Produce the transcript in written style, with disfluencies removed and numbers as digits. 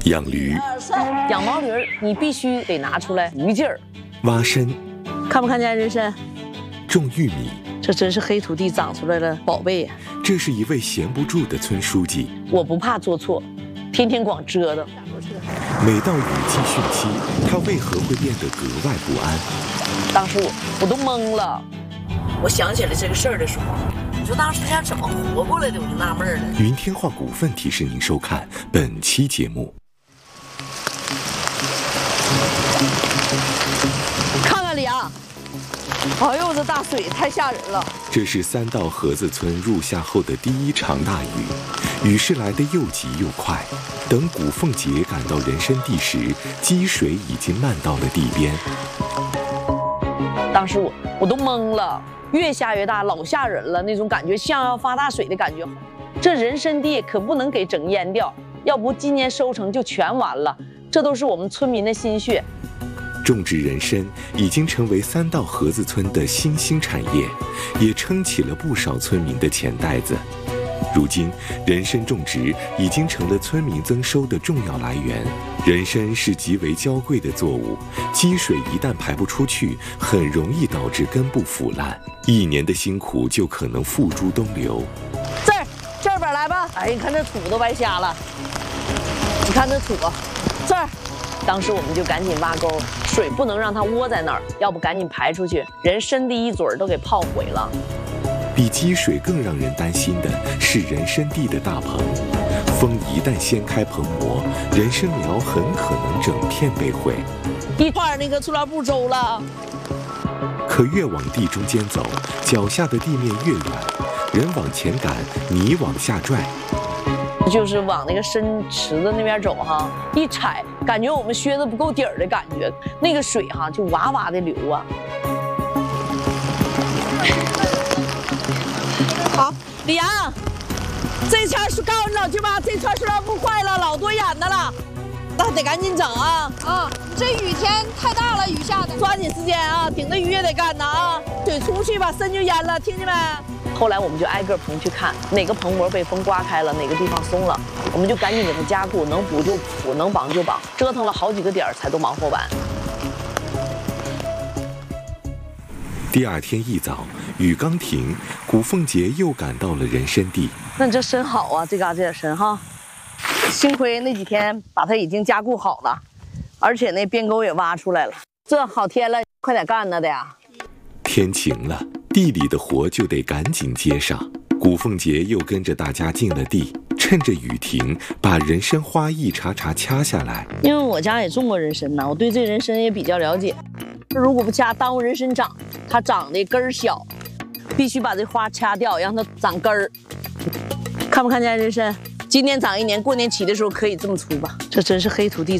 养驴， 养毛驴你必须得拿出来驴劲儿。 挖参， 看不看见人参？ 种玉米， 这真是黑土地长出来的宝贝呀！ 这是一位闲不住的村书记。 我不怕做错，天天光折腾。 每到雨季汛期，他为何会变得格外不安？ 当时我都懵了。我想起来这个事儿的时候，你说当时要怎么活过来的，我就纳闷了。 云天化股份提示您收看本期节目。 看看李哎呦，这大水太吓人了！ 这是三道河子村入夏后的第一场大雨，雨势来得又急又快。等古凤节赶到人参地时，积水已经漫到了地边。 当时我都懵了，越下越大，老吓人了，那种感觉像要发大水的感觉。这人参地可不能给整淹掉，要不今年收成就全完了。这都是我们村民的心血。 种植人参已经成为三道河子村的新兴产业，也撑起了不少村民的钱袋子。如今，人参种植已经成了村民增收的重要来源。人参是极为娇贵的作物，积水一旦排不出去，很容易导致根部腐烂，一年的辛苦就可能付诸东流。 这边来吧！哎，你看这土都白瞎了，你看这土，这儿。当时我们就赶紧挖沟，水不能让它窝在那儿，要不赶紧排出去，人参地一嘴都给泡毁了。 比积水更让人担心的是人参地的大棚，风一旦掀开棚膜，人参苗很可能整片被毁， 一块那个塑料布周了。 可越往地中间走，脚下的地面越软，人往前赶，泥往下拽。 就是往那个深池子那边走哈，一踩，感觉我们靴子不够底儿的感觉，那个水哈就哇哇的流啊。好，李阳，这圈告诉你老舅妈，这圈塑料布坏了，老多眼的了，那得赶紧整啊！ 啊，这雨天太大了，雨下的， 抓紧时间啊，顶着雨也得干呢啊！水出去吧，参就淹了，听见没？后来我们就挨个棚去看，哪个棚膜被风刮开了，哪个地方松了，我们就赶紧给它加固，能补就补，能绑就绑，折腾了好几个点才都忙活完。 第二天一早，雨刚停，古凤节又赶到了人参地。 那这参好啊，这嘎这点参哈，幸亏那几天把它已经加固好了，而且那边沟也挖出来了。这好天了，快点干呢的呀！ 天晴了，地里的活就得赶紧接上。古凤节又跟着大家进了地，趁着雨停，把人参花一茬茬掐下来。 因为我家也种过人参呢，我对这人参也比较了解。如果不掐，耽误人参长，它长得根儿小，必须把这花掐掉，让它长根儿。看不看见人参？今年长一年，过年起的时候可以这么粗吧？这真是黑土地。